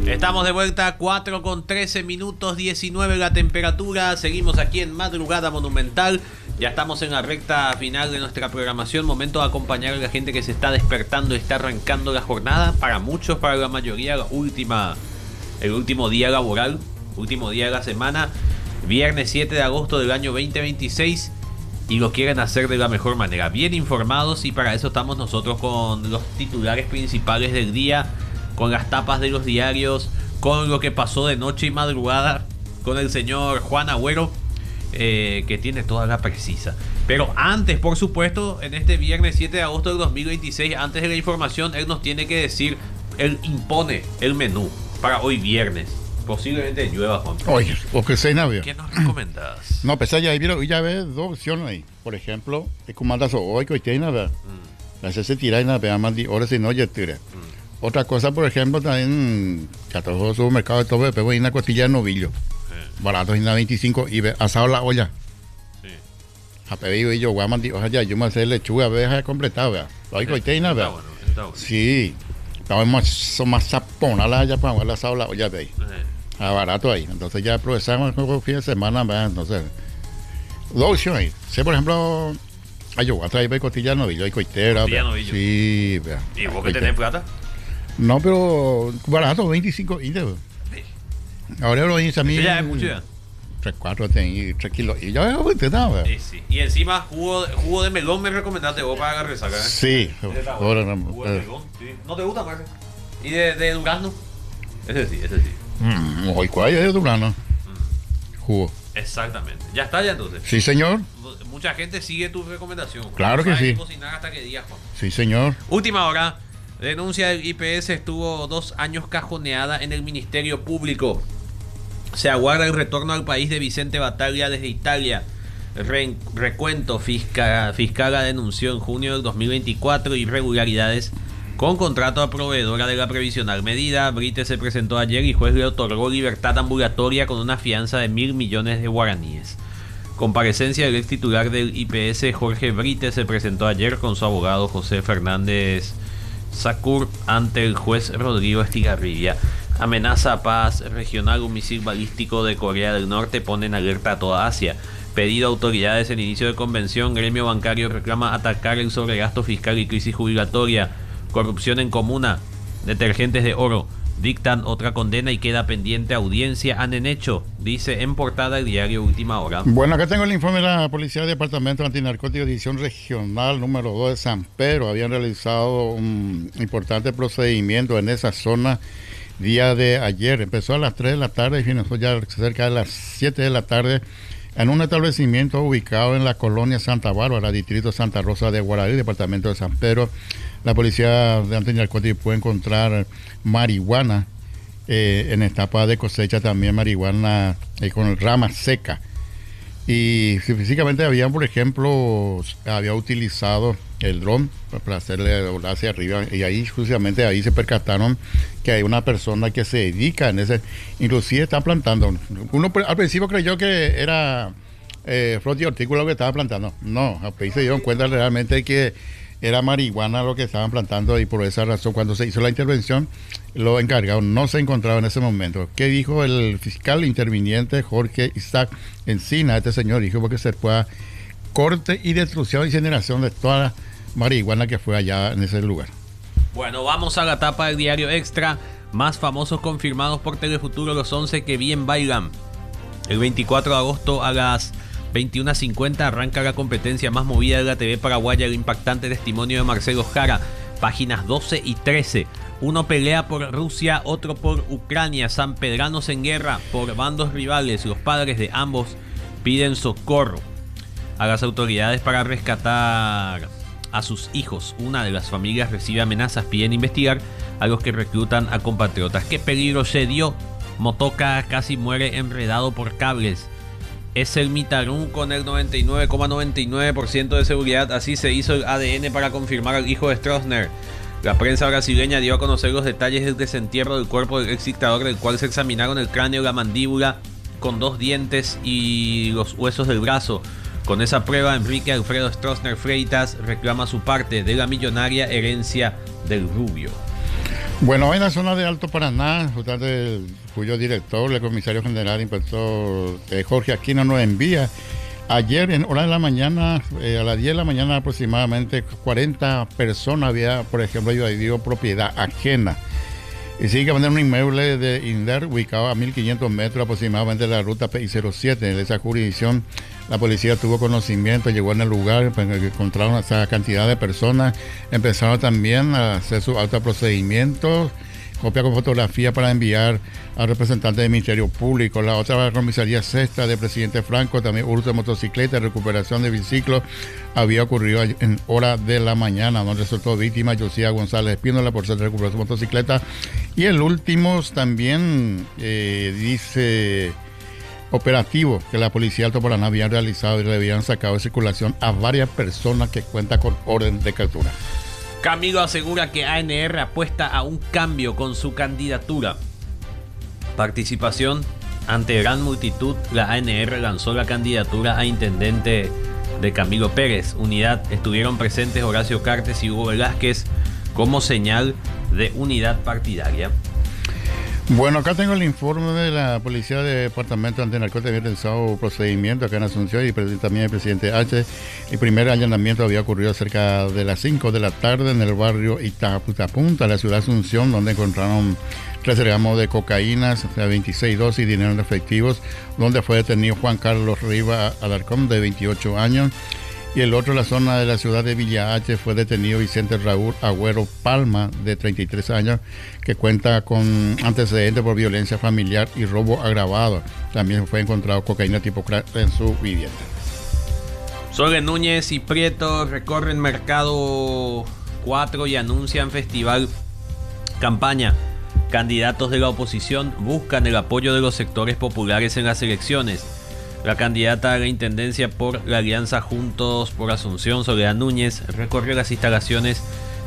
Estamos de vuelta, 4 con 13 minutos, 19 la temperatura. Seguimos aquí en Madrugada Monumental. Ya estamos en la recta final de nuestra programación. Momento de acompañar a la gente que se está despertando y está arrancando la jornada. Para muchos, para la mayoría, el último día laboral, último día de la semana. Viernes 7 de agosto del año 2026. Y lo quieren hacer de la mejor manera, bien informados. Y para eso estamos nosotros con los titulares principales del día, con las tapas de los diarios, con lo que pasó de noche y madrugada, con el señor Juan Agüero, que tiene toda la precisa. Pero antes, por supuesto, en este viernes 7 de agosto del 2026, antes de la información, él nos tiene que decir, él impone el menú para hoy viernes. Posiblemente llueva, Juan. Oye, o que se navega. ¿Qué nos recomendás? No, pues ya ves dos opciones ahí. Por ejemplo, es como andas hoy que tiene nada. La se tira y nada, más de horas y no ya tira. Otra cosa, por ejemplo, también que a todos los supermercados de todo, pero hay una costilla de novillo. Barato y una 25 y asado la olla. Sí. A pedido y yo, voy a mandar, ojalá, yo me hace lechuga, deja completar, ¿verdad? Hoy que tiene nada. Está bueno. Sí. Son más saponadas ya para el asado la olla de ahí. Barato ahí. Entonces ya aprovechamos el fin de semana, ¿verdad? Entonces, dos opciones ahí. Si, por ejemplo, yo voy a traer costilla de novillo y coitera. Costilla de novillo. Sí, ¿verdad? ¿Y vos que tenés plata? No, pero barato, 25 índios. Sí. Ahora lo dice a mí. Ya es mucho ya. 3 kilos. Y ya es nada. Sí. Y encima, jugo de melón me recomendaste vos para la resaca, ¿eh? Sí. Jugo de melón, sí. ¿No te gusta, Marce? ¿Y de durazno? Ese sí. Hoy cuál es de durazno. Jugo. Exactamente. ¿Ya está ya entonces? Sí, señor. Mucha gente sigue tu recomendación. Claro que sí. Cocinar hasta que digas, Juan. Sí, señor. Última hora. Denuncia del IPS estuvo 2 años cajoneada en el Ministerio Público. Se aguarda el retorno al país de Vicente Battaglia desde Italia. Recuento. Fiscala denunció en junio del 2024 irregularidades con contrato a proveedora de la previsional medida. Brite se presentó ayer y juez le otorgó libertad ambulatoria con una fianza de 1.000 millones de guaraníes. Comparecencia del ex titular del IPS, Jorge Brite, se presentó ayer con su abogado José Fernández Sacur ante el juez Rodrigo Estigarribia. Amenaza a paz regional. Un misil balístico de Corea del Norte pone en alerta a toda Asia. Pedido a autoridades en inicio de convención. Gremio bancario reclama atacar el sobregasto fiscal y crisis jubilatoria. Corrupción en comuna. Detergentes de oro dictan otra condena y queda pendiente audiencia a Nenecho, dice en portada el diario Última Hora. Bueno, acá tengo el informe de la Policía del Departamento Antinarcótico División Regional número 2 de San Pedro. Habían realizado un importante procedimiento en esa zona día de ayer. Empezó a las 3 de la tarde y finalizó ya cerca de las 7 de la tarde en un establecimiento ubicado en la colonia Santa Bárbara, distrito Santa Rosa de Guararí, departamento de San Pedro. La policía de antinarcóticos puede encontrar marihuana en etapa de cosecha, también marihuana con rama seca. Y físicamente había utilizado el dron para hacerle volar hacia arriba, y ahí justamente ahí se percataron que hay una persona que se dedica en ese, inclusive está plantando. Uno al principio creyó que era fruta y hortícola lo que estaba plantando. No, ahí se dieron cuenta realmente que era marihuana lo que estaban plantando, y por esa razón cuando se hizo la intervención los encargados no se encontraban en ese momento. ¿Qué dijo el fiscal interviniente Jorge Isaac Encina? Este señor dijo que se pueda corte y destrucción y incineración de toda la marihuana que fue allá en ese lugar. Bueno, vamos a la tapa del diario Extra. Más famosos confirmados por Telefuturo, los 11 que bien bailan. El 24 de agosto a las 21:50 arranca la competencia más movida de la TV paraguaya, el impactante testimonio de Marcelo Jara, páginas 12 y 13. Uno pelea por Rusia, otro por Ucrania, sanpedranos en guerra por bandos rivales. Los padres de ambos piden socorro a las autoridades para rescatar a sus hijos. Una de las familias recibe amenazas, piden investigar a los que reclutan a compatriotas. ¿Qué peligro se dio? Motoca casi muere enredado por cables. Es el Mitarú con el 99,99% de seguridad. Así se hizo el ADN para confirmar al hijo de Stroessner. La prensa brasileña dio a conocer los detalles del desentierro del cuerpo del ex dictador, del cual se examinaron el cráneo, la mandíbula con 2 dientes y los huesos del brazo. Con esa prueba, Enrique Alfredo Stroessner Freitas reclama su parte de la millonaria herencia del rubio. Bueno, en la zona de Alto Paraná, justamente cuyo director, el comisario general, inspector Jorge Aquino, nos envía. Ayer, en hora de la mañana, a las 10 de la mañana aproximadamente, 40 personas había, por ejemplo, invadido propiedad ajena. Y sigue que un inmueble de INDER ubicado a 1.500 metros aproximadamente de la ruta PI-07. En esa jurisdicción, la policía tuvo conocimiento, llegó en el lugar, pues, encontraron esa cantidad de personas, empezaron también a hacer sus altos procedimientos, copia con fotografía para enviar al representante del Ministerio Público. La otra comisaría sexta de Presidente Franco, también hurto de motocicleta, recuperación de biciclos, había ocurrido en hora de la mañana, donde resultó víctima Josía González Espínola por ser recuperación de motocicleta. Y el último también dice operativo que la policía de Alto Paraná había realizado y le habían sacado de circulación a varias personas que cuentan con orden de captura. Camilo asegura que ANR apuesta a un cambio con su candidatura. Participación ante gran multitud, la ANR lanzó la candidatura a intendente de Camilo Pérez. Unidad estuvieron presentes Horacio Cartes y Hugo Velázquez como señal de unidad partidaria. Bueno, acá tengo el informe de la Policía de Departamento Antinarcóticos. Había realizado procedimiento acá en Asunción y también el presidente H. El primer allanamiento había ocurrido cerca de las 5 de la tarde en el barrio Itaputapunta, la ciudad de Asunción, donde encontraron 13 gramos de cocaína, 26 dosis y dinero en efectivos, donde fue detenido Juan Carlos Riva Alarcón, de 28 años. Y el otro, en la zona de la ciudad de Villa H, fue detenido Vicente Raúl Agüero Palma, de 33 años, que cuenta con antecedentes por violencia familiar y robo agravado. También fue encontrado cocaína tipo crack en su vivienda. Sole Núñez y Prieto recorren Mercado 4 y anuncian festival campaña. Candidatos de la oposición buscan el apoyo de los sectores populares en las elecciones. La candidata a la intendencia por la alianza Juntos por Asunción, Soledad Núñez, recorrió las instalaciones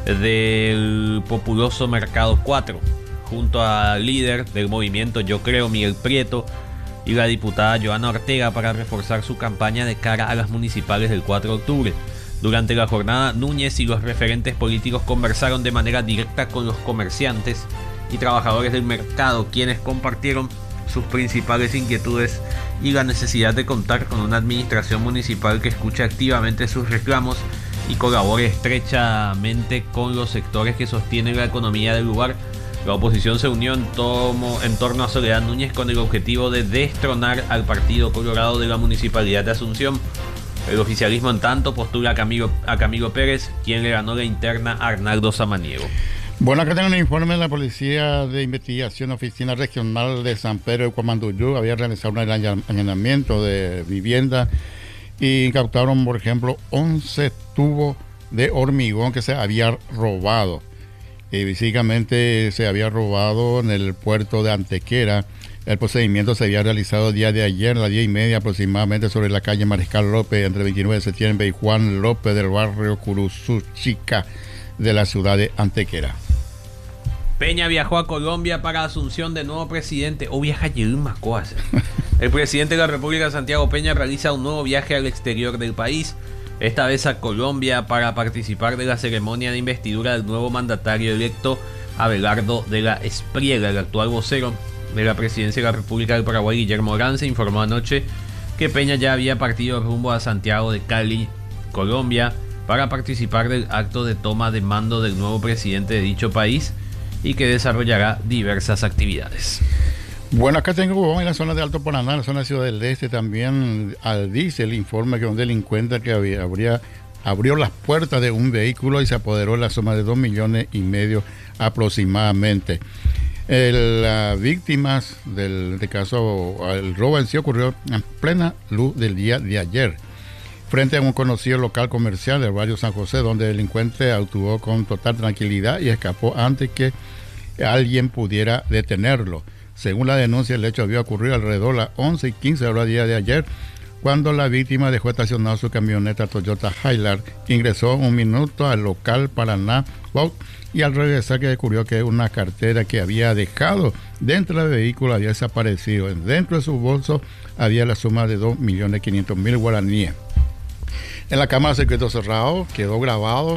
del populoso Mercado 4, junto al líder del movimiento Yo Creo, Miguel Prieto, y la diputada Joana Ortega, para reforzar su campaña de cara a las municipales del 4 de octubre. Durante la jornada, Núñez y los referentes políticos conversaron de manera directa con los comerciantes y trabajadores del mercado, quienes compartieron sus principales inquietudes y la necesidad de contar con una administración municipal que escuche activamente sus reclamos y colabore estrechamente con los sectores que sostienen la economía del lugar. La oposición se unió en torno a Soledad Núñez con el objetivo de destronar al Partido Colorado de la Municipalidad de Asunción. El oficialismo, en tanto, postula a Camilo Pérez, quien le ganó la interna a Arnaldo Samaniego. Bueno, acá tengo un informe de la Policía de Investigación Oficina Regional de San Pedro de Cuamanduyú. Había realizado un allanamiento de vivienda y incautaron, por ejemplo, 11 tubos de hormigón que se había robado. Básicamente se había robado en el puerto de Antequera. El procedimiento se había realizado el día de ayer a las 10:30 aproximadamente sobre la calle Mariscal López, entre 29 de septiembre y Juan López, del barrio Curuzuchica de la ciudad de Antequera. Peña viajó a Colombia para asunción de nuevo presidente. O viaja allí más cosas. El presidente de la República, Santiago Peña, realiza un nuevo viaje al exterior del país, esta vez a Colombia, para participar de la ceremonia de investidura del nuevo mandatario electo, Abelardo de la Espriella. El actual vocero de la presidencia de la República del Paraguay, Guillermo Orance, informó anoche que Peña ya había partido rumbo a Santiago de Cali, Colombia, para participar del acto de toma de mando del nuevo presidente de dicho país, y que desarrollará diversas actividades. Bueno, acá tengo en la zona de Alto Paraná, en la zona de Ciudad del Este, también dice el informe que un delincuente que abrió las puertas de un vehículo y se apoderó la suma de 2,5 millones aproximadamente. Las víctimas del caso, el robo en sí ocurrió en plena luz del día de ayer, frente a un conocido local comercial del barrio San José, donde el delincuente actuó con total tranquilidad y escapó antes que alguien pudiera detenerlo. Según la denuncia, el hecho había ocurrido alrededor de las 11:15 horas del día de ayer, cuando la víctima dejó estacionada su camioneta Toyota Hilux, ingresó un minuto al local Paraná Boat, y al regresar que descubrió que una cartera que había dejado dentro del vehículo había desaparecido. Dentro de su bolso había la suma de 2,5 millones guaraníes. En la cámara de secreto cerrado quedó grabado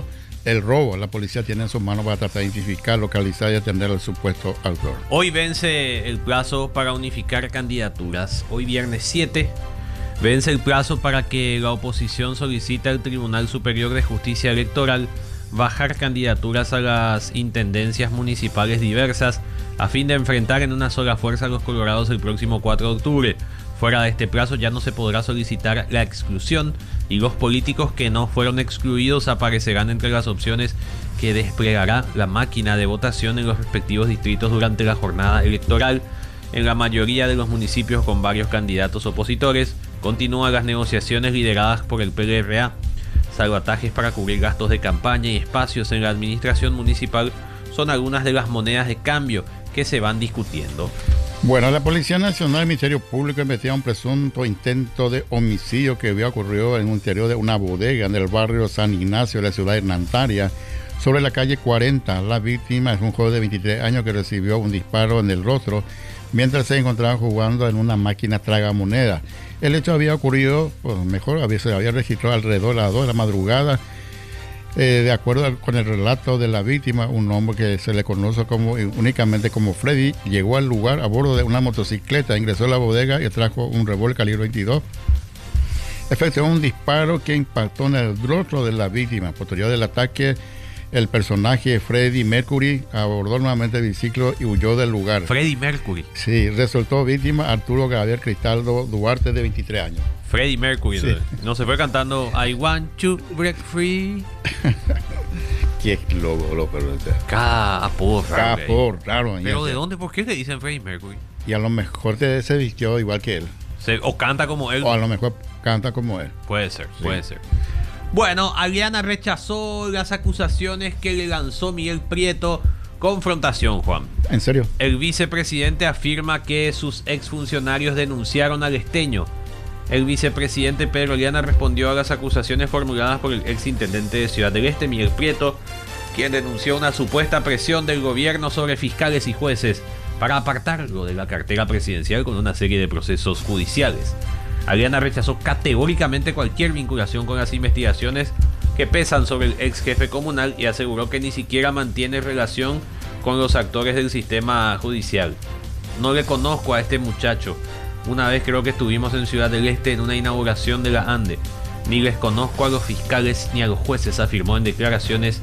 el robo. La policía tiene en sus manos para tratar de identificar, localizar y atender al supuesto autor. Hoy vence el plazo para unificar candidaturas. Hoy viernes 7 vence el plazo para que la oposición solicite al Tribunal Superior de Justicia Electoral bajar candidaturas a las intendencias municipales diversas a fin de enfrentar en una sola fuerza a los colorados el próximo 4 de octubre. Fuera de este plazo ya no se podrá solicitar la exclusión y los políticos que no fueron excluidos aparecerán entre las opciones que desplegará la máquina de votación en los respectivos distritos durante la jornada electoral. En la mayoría de los municipios con varios candidatos opositores continúan las negociaciones lideradas por el PLRA. Salvatajes para cubrir gastos de campaña y espacios en la administración municipal son algunas de las monedas de cambio que se van discutiendo. Bueno, la Policía Nacional y el Ministerio Público investigan un presunto intento de homicidio que había ocurrido en el interior de una bodega en el barrio San Ignacio de la ciudad de Hernantaria, sobre la calle 40. La víctima es un joven de 23 años que recibió un disparo en el rostro mientras se encontraba jugando en una máquina tragamonedas. El hecho había ocurrido, se había registrado alrededor de las 2 de la madrugada. De acuerdo con el relato de la víctima, un hombre que se le conoce únicamente como Freddy llegó al lugar a bordo de una motocicleta, ingresó a la bodega y trajo un revólver calibre 22. Efectuó un disparo que impactó en el rostro de la víctima. Posterior del ataque, el personaje Freddie Mercury abordó nuevamente el biciclo y huyó del lugar. Freddie Mercury. Sí, resultó víctima Arturo Gabriel Cristaldo Duarte, de 23 años. Freddie Mercury, sí. No se fue cantando I want to break free. Qué loco, lo pronuncia. Cada apodo raro. Pero ¿de dónde? ¿Por qué le dicen Freddie Mercury? Y a lo mejor se vistió igual que él. O canta como él. O a lo mejor canta como él. Puede ser. Bueno, Aliana rechazó las acusaciones que le lanzó Miguel Prieto. Confrontación, Juan. ¿En serio? El vicepresidente afirma que sus exfuncionarios denunciaron al esteño. El vicepresidente Pedro Aliana respondió a las acusaciones formuladas por el exintendente de Ciudad del Este, Miguel Prieto, quien denunció una supuesta presión del gobierno sobre fiscales y jueces para apartarlo de la cartera presidencial con una serie de procesos judiciales. Aliana rechazó categóricamente cualquier vinculación con las investigaciones que pesan sobre el ex jefe comunal y aseguró que ni siquiera mantiene relación con los actores del sistema judicial. No le conozco a este muchacho. Una vez creo que estuvimos en Ciudad del Este en una inauguración de la ANDE. Ni les conozco a los fiscales ni a los jueces, afirmó en declaraciones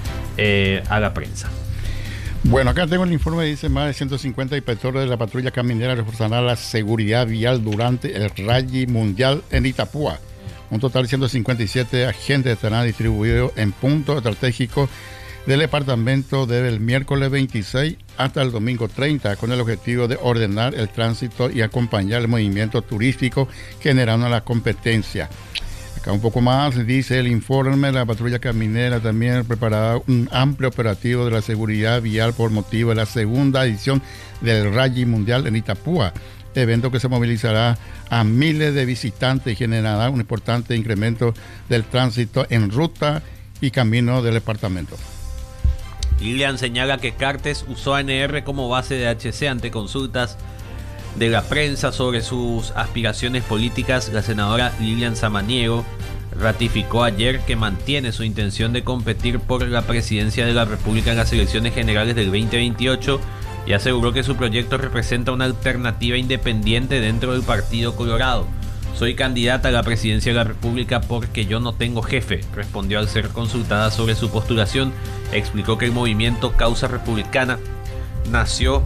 a la prensa. Bueno, acá tengo el informe, dice más de 150 inspectores de la patrulla caminera reforzarán la seguridad vial durante el Rally Mundial en Itapúa. Un total de 157 agentes estarán distribuidos en puntos estratégicos del departamento desde el miércoles 26 hasta el domingo 30, con el objetivo de ordenar el tránsito y acompañar el movimiento turístico, generando la competencia. Acá un poco más dice el informe, la patrulla caminera también preparará un amplio operativo de la seguridad vial por motivo de la segunda edición del Rally Mundial en Itapúa, evento que se movilizará a miles de visitantes y generará un importante incremento del tránsito en ruta y camino del departamento. Lilian señala que Cartes usó a ANR como base de HC ante consultas de la prensa sobre sus aspiraciones políticas. La senadora Lilian Samaniego ratificó ayer que mantiene su intención de competir por la presidencia de la República en las elecciones generales del 2028 y aseguró que su proyecto representa una alternativa independiente dentro del Partido Colorado. Soy candidata a la presidencia de la República porque yo no tengo jefe, respondió al ser consultada sobre su postulación. Explicó que el movimiento Causa Republicana nació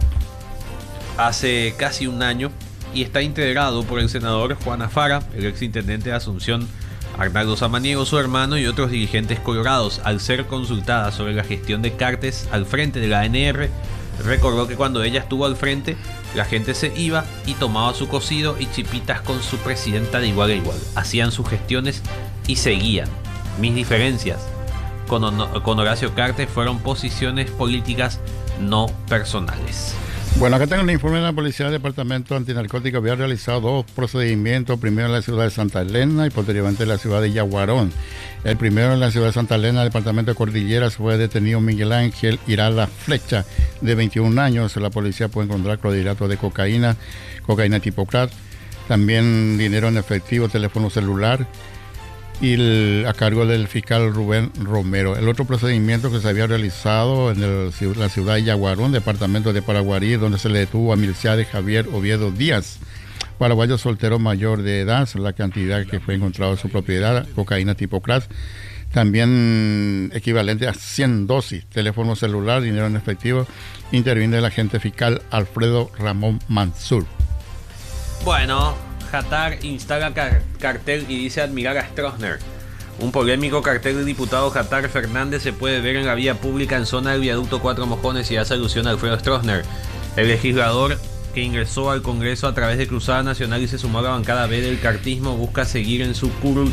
hace casi un año y está integrado por el senador Juan Afara, el exintendente de Asunción Arnaldo Samaniego, su hermano y otros dirigentes colorados. Al ser consultada sobre la gestión de Cartes al frente de la ANR, recordó que cuando ella estuvo al frente, la gente se iba y tomaba su cocido y chipitas con su presidenta de igual a igual. Hacían sus gestiones y seguían. Mis diferencias con Horacio Cartes fueron posiciones políticas, no personales. Bueno, acá tengo el informe de la Policía del Departamento Antinarcótico. Había realizado 2 procedimientos, primero en la ciudad de Santa Elena y posteriormente en la ciudad de Yaguarón. El primero en la ciudad de Santa Elena, el departamento de Cordilleras, fue detenido Miguel Ángel Irala Flecha, de 21 años. La policía puede encontrar clorhidratos de cocaína tipo crack, también dinero en efectivo, teléfono celular a cargo del fiscal Rubén Romero. El otro procedimiento que se había realizado en la ciudad de Yaguarón, departamento de Paraguarí, donde se le detuvo a Milciades Javier Oviedo Díaz, paraguayo soltero mayor de edad. La cantidad que fue encontrada en su propiedad, cocaína tipo crack, también equivalente a 100 dosis, teléfono celular, dinero en efectivo. Interviene el agente fiscal Alfredo Ramón Mansur. Bueno, Jatar instala cartel y dice admirar a Stroessner. Un polémico cartel del diputado Jatar Fernández se puede ver en la vía pública en zona del viaducto Cuatro Mojones y hace alusión a Alfredo Stroessner, el legislador que ingresó al Congreso a través de Cruzada Nacional y se sumó a la bancada B del cartismo. Busca seguir en su curul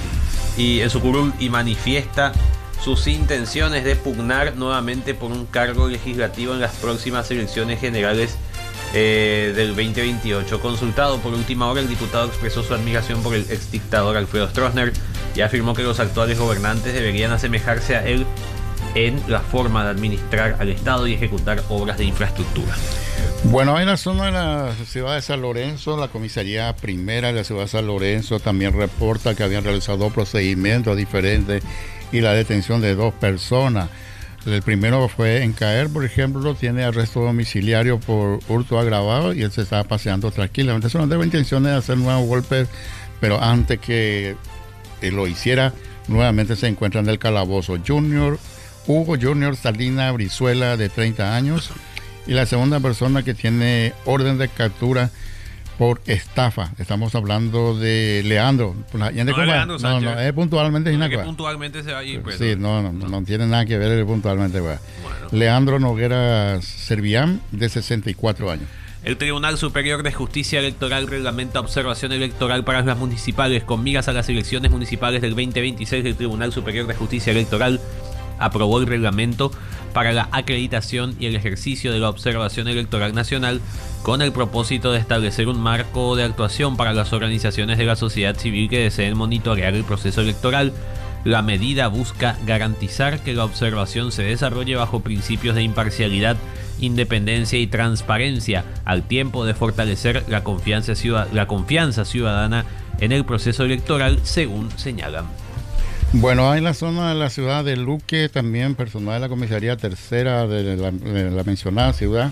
y manifiesta sus intenciones de pugnar nuevamente por un cargo legislativo en las próximas elecciones generales del 2028. Consultado por última hora, el diputado expresó su admiración por el exdictador Alfredo Stroessner y afirmó que los actuales gobernantes deberían asemejarse a él en la forma de administrar al Estado y ejecutar obras de infraestructura. Bueno, en la zona de la ciudad de San Lorenzo, la comisaría primera de la ciudad de San Lorenzo también reporta que habían realizado 2 procedimientos diferentes y la detención de 2 personas. El primero fue en Caer, por ejemplo, tiene arresto domiciliario por hurto agravado y él se estaba paseando tranquilamente. Eso no tengo intenciones de hacer nuevos golpes, pero antes que lo hiciera, nuevamente se encuentra en el calabozo Hugo Junior Salina Brizuela, de 30 años, y la segunda persona que tiene orden de captura por estafa. Estamos hablando de Leandro. Leandro Sánchez. No, es puntualmente. Puntualmente se va a ir. Pues, sí, no tiene nada que ver puntualmente. Bueno. Leandro Noguera Servián, de 64 años. El Tribunal Superior de Justicia Electoral reglamenta observación electoral para las municipales con miras a las elecciones municipales del 2026. El Tribunal Superior de Justicia Electoral aprobó el reglamento para la acreditación y el ejercicio de la observación electoral nacional con el propósito de establecer un marco de actuación para las organizaciones de la sociedad civil que deseen monitorear el proceso electoral. La medida busca garantizar que la observación se desarrolle bajo principios de imparcialidad, independencia y transparencia, al tiempo de fortalecer la confianza ciudadana en el proceso electoral, según señalan. Bueno, en la zona de la ciudad de Luque, también personal de la comisaría tercera de la mencionada ciudad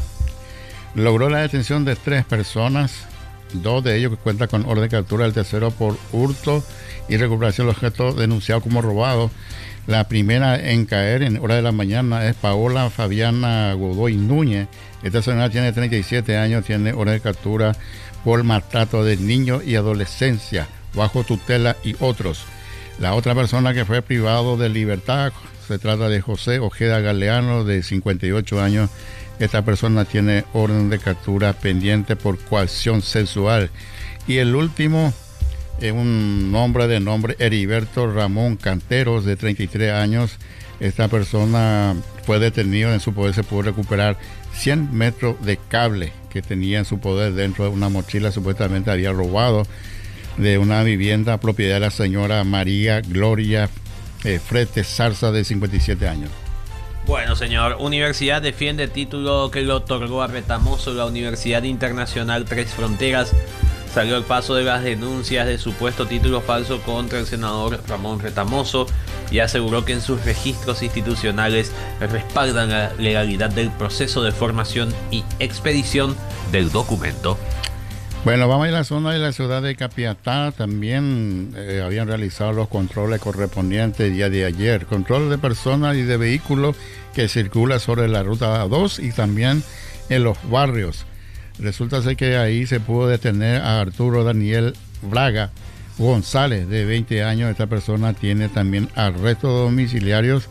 logró la detención de 3 personas, 2 de ellos que cuentan con orden de captura, el tercero por hurto y recuperación de objetos denunciados como robados. La primera en caer en hora de la mañana es Paola Fabiana Godoy Núñez. Esta señora tiene 37 años, tiene orden de captura por maltrato de niños y adolescencia, bajo tutela y otros. La otra persona que fue privado de libertad se trata de José Ojeda Galeano, de 58 años. Esta persona tiene orden de captura pendiente por coacción sexual. Y el último es un hombre de nombre Heriberto Ramón Canteros, de 33 años. Esta persona fue detenido. En su poder se pudo recuperar 100 metros de cable que tenía en su poder dentro de una mochila. Supuestamente había robado de una vivienda propiedad de la señora María Gloria Frete Zarza, de 57 años. Bueno, señor, Universidad defiende título que le otorgó a Retamoso. La Universidad Internacional Tres Fronteras salió al paso de las denuncias de supuesto título falso contra el senador Ramón Retamoso y aseguró que en sus registros institucionales respaldan la legalidad del proceso de formación y expedición del documento. Bueno, vamos a la zona de la ciudad de Capiatá. También habían realizado los controles correspondientes el día de ayer. Control de personas y de vehículos que circulan sobre la ruta 2 y también en los barrios. Resulta ser que ahí se pudo detener a Arturo Daniel Braga González, de 20 años. Esta persona tiene también arrestos domiciliarios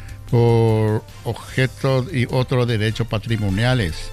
por objetos y otros derechos patrimoniales.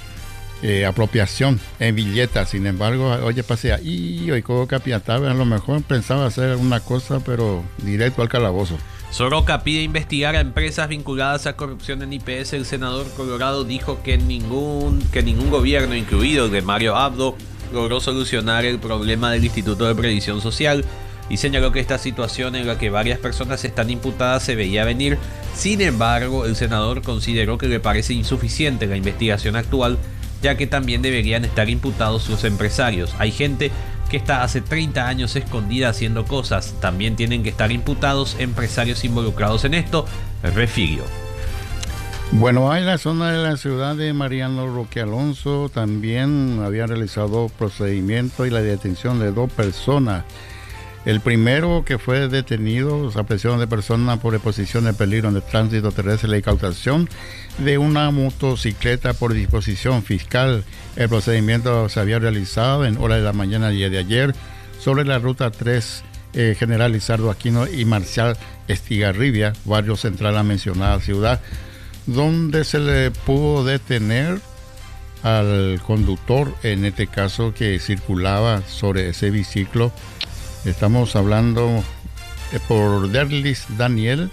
Apropiación en billetas. Sin embargo, oye, pasé ahí, hoy como Capiatá, a lo mejor pensaba hacer una cosa, pero directo al calabozo. Soroca pide investigar a empresas vinculadas a corrupción en IPS. El senador Colorado dijo que ningún gobierno, incluido el de Mario Abdo, logró solucionar el problema del Instituto de Previsión Social y señaló que esta situación en la que varias personas están imputadas se veía venir. Sin embargo, el senador consideró que le parece insuficiente la investigación actual, ya que también deberían estar imputados los empresarios. Hay gente que está hace 30 años escondida haciendo cosas. También tienen que estar imputados empresarios involucrados en esto, refirió. Bueno, en la zona de la ciudad de Mariano Roque Alonso también habían realizado procedimiento y la detención de 2 personas. El primero, que fue detenido, aprehensión de persona por exposición de peligro en el tránsito terrestre y la incautación de una motocicleta por disposición fiscal. El procedimiento se había realizado en horas de la mañana del día de ayer sobre la ruta 3, General Lizardo Aquino y Marcial Estigarribia, barrio central a mencionada ciudad, donde se le pudo detener al conductor, en este caso, que circulaba sobre ese biciclo. Estamos hablando por Derlis Daniel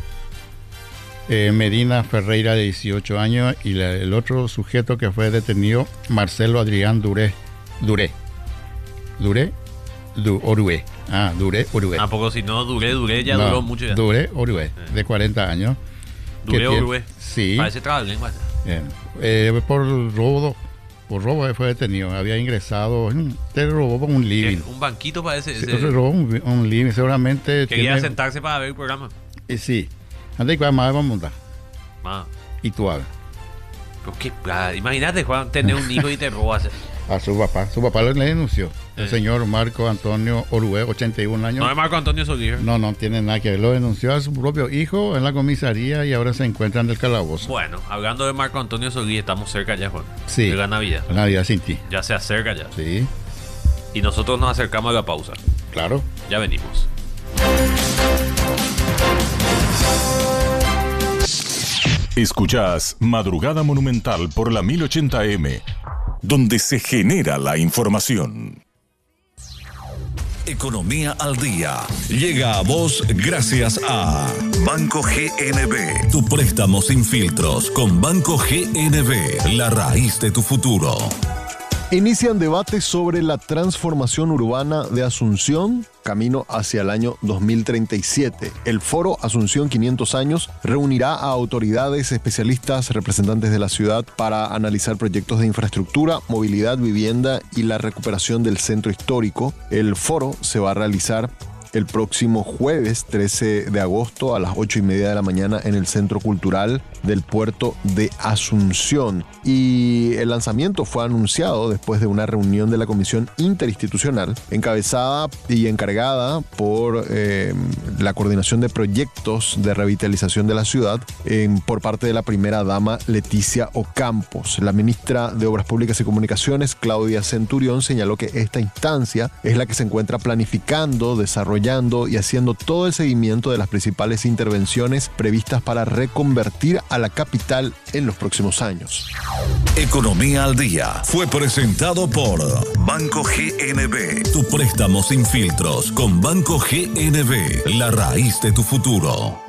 Medina Ferreira, de 18 años, y el otro sujeto que fue detenido, Marcelo Adrián Orué. ¿A poco si no Duré ya No, duró mucho ya? Duré Orué, de 40 años. Duré Orué. Sí. Parece trabalengua. Por robo fue detenido. Había ingresado, te robó por un living. Un banquito parece. Se robó un living, seguramente. Quería sentarse para ver el programa. Sí. Antes que más vamos a montar. Ah. Y tú hablas. Pero qué, imagínate, Juan, tener un hijo y te robas. A su papá. Su papá le denunció. El señor Marco Antonio Orué, 81 años. No es Marco Antonio Solís. No tiene nada que ver. Lo denunció a su propio hijo en la comisaría y ahora se encuentra en el calabozo. Bueno, hablando de Marco Antonio Solís, estamos cerca ya, Juan. Sí. De la Navidad. La Navidad sin ti. Ya se acerca ya. Sí. Y nosotros nos acercamos a la pausa. Claro. Ya venimos. Escuchás Madrugada Monumental por la 1080M, donde se genera la información. Economía al día. Llega a vos gracias a Banco GNB. Tu préstamo sin filtros con Banco GNB, la raíz de tu futuro. Inician debates sobre la transformación urbana de Asunción, camino hacia el año 2037. El foro Asunción 500 años reunirá a autoridades, especialistas, representantes de la ciudad para analizar proyectos de infraestructura, movilidad, vivienda y la recuperación del centro histórico. El foro se va a realizar el próximo jueves 13 de agosto a las 8:30 de la mañana en el Centro Cultural del Puerto de Asunción. Y el lanzamiento fue anunciado después de una reunión de la Comisión Interinstitucional encabezada y encargada por la coordinación de proyectos de revitalización de la ciudad por parte de la primera dama Leticia Ocampos. La ministra de Obras Públicas y Comunicaciones, Claudia Centurión, señaló que esta instancia es la que se encuentra planificando, desarrollando y haciendo todo el seguimiento de las principales intervenciones previstas para reconvertir a la capital en los próximos años. Economía al día fue presentado por Banco GNB. Tu préstamo sin filtros con Banco GNB, la raíz de tu futuro.